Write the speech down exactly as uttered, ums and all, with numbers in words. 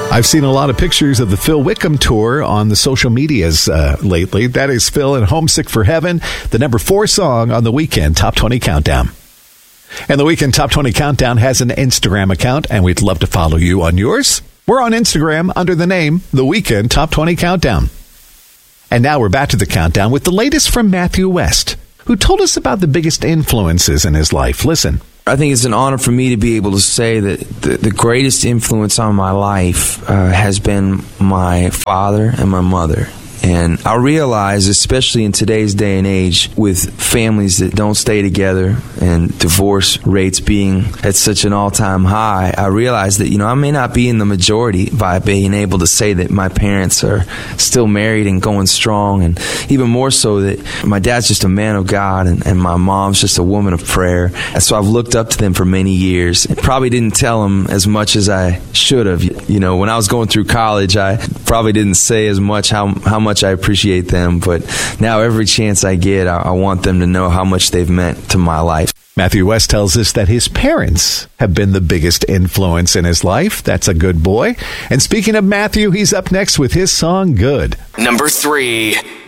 I've seen a lot of pictures of the Phil Wickham tour on the social medias uh, lately. That is Phil and Homesick for Heaven, the number four song on the Weekend Top twenty Countdown. And the Weekend Top twenty Countdown has an Instagram account, and we'd love to follow you on yours. We're on Instagram under the name The Weekend Top twenty Countdown. And now we're back to the countdown with the latest from Matthew West, who told us about the biggest influences in his life. Listen. I think it's an honor for me to be able to say that the, the greatest influence on my life uh, has been my father and my mother. And I realize, especially in today's day and age, with families that don't stay together and divorce rates being at such an all-time high, I realize that, you know, I may not be in the majority by being able to say that my parents are still married and going strong, and even more so that my dad's just a man of God and, and my mom's just a woman of prayer. And so I've looked up to them for many years. I probably didn't tell them as much as I should have. You know, when I was going through college, I probably didn't say as much how, how much I appreciate them, but now every chance I get, I, I want them to know how much they've meant to my life. Matthew West tells us that his parents have been the biggest influence in his life. That's a good boy. And speaking of Matthew, he's up next with his song, Good. Number three.